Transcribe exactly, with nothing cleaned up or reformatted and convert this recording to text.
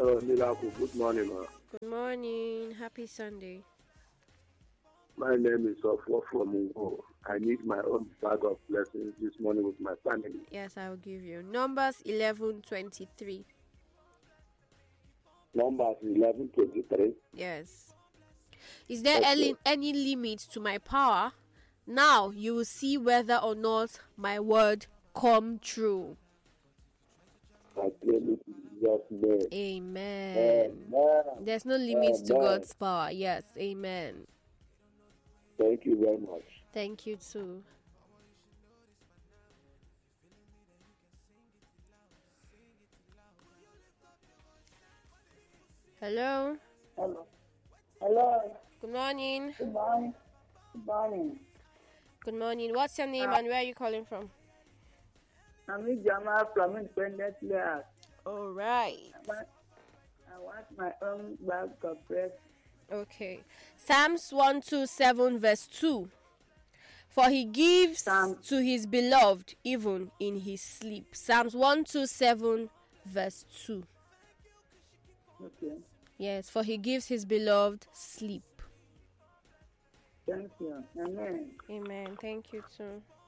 Oh, Miracle, good morning, ma. Good morning. Happy Sunday. My name is Ofo from Ungo. I need my own bag of blessings this morning with my family. Yes, I'll give you. Numbers eleven twenty-three. Numbers eleven twenty-three. Yes. Is there Okay. any, any limit to my power? Now you will see whether or not my word come true. I claim it in Jesus' name. Amen. Amen. There's no limit to Amen. God's power. Yes. Amen. Thank you very much. Thank you too. Hello. Hello. Hello. Good morning. Good morning. Good morning. Good morning. What's your name Uh, and where are you calling from? I'm Jamal from Independent Layout. All right. I want, I want my own bag of bread. Okay. Psalms one twenty-seven verse two. For he gives Psalm- to his beloved even in his sleep. Psalms one twenty-seven verse two. Okay. Yes, for he gives his beloved sleep. Thank you. Amen. Amen. Thank you too.